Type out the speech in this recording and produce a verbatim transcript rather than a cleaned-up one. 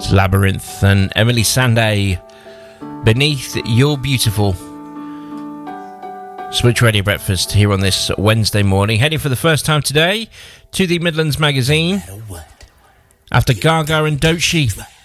Labyrinth and Emily Sandé, Beneath You're Beautiful. Switch Radio Breakfast here on this Wednesday morning. Heading for the first time today to the Midlands Magazine after Gaga and Doechii.